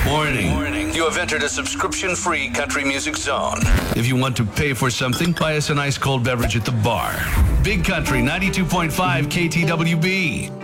Warning. You have entered a subscription-free country music zone. If you want to pay for something, buy us an ice cold beverage at the bar. Big Country 92.5 KTWB.